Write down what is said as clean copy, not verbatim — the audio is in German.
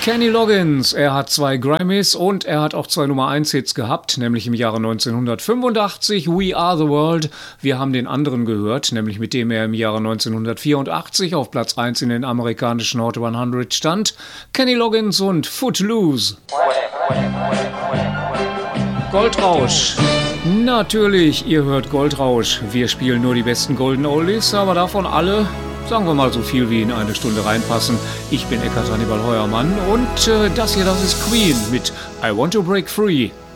Kenny Loggins, er hat 2 Grammys und er hat auch 2 Nummer-1-Hits gehabt, nämlich im Jahre 1985 We Are the World. Wir haben den anderen gehört, nämlich mit dem er im Jahre 1984 auf Platz 1 in den amerikanischen Hot 100 stand. Kenny Loggins und Footloose. Goldrausch. Natürlich, ihr hört Goldrausch. Wir spielen nur die besten Golden Oldies, aber davon alle, sagen wir mal, so viel wie in eine Stunde reinpassen. Ich bin Eckart Hannibal Heuermann und das ist Queen mit I Want to Break Free.